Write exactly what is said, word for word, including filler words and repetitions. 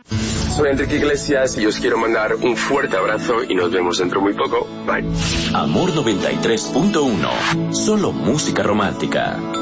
Soy Enrique Iglesias y os quiero mandar un fuerte abrazo y nos vemos dentro muy poco. Bye. Amor noventa y tres punto uno. Solo música romántica.